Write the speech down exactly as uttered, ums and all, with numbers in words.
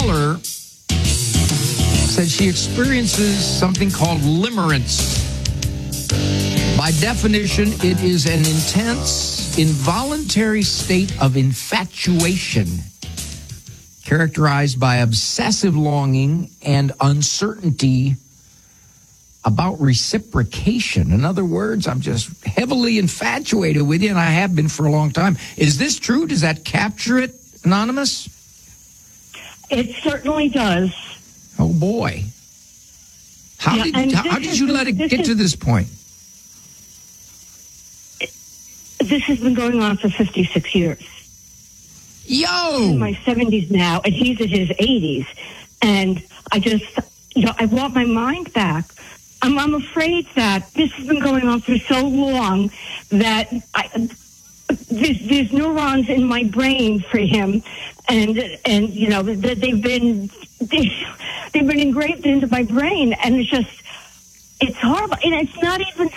Miller said she experiences something called limerence. By definition, it is an intense, involuntary state of infatuation characterized by obsessive longing and uncertainty about reciprocation. In other words, I'm just heavily infatuated with you, and I have been for a long time. Is this true? Does that capture it, Anonymous? It certainly does. Oh, boy. How Yeah, did and how, this how did is- you let it this get is- to this point? This has been going on for fifty-six years. Yo! In my seventies now, and he's in his eighties. And I just, you know, I want my mind back. I'm, I'm afraid that this has been going on for so long that I, there's, there's neurons in my brain for him, and and you know that they've been they, they've been engraved into my brain, and it's just it's horrible. And it's not even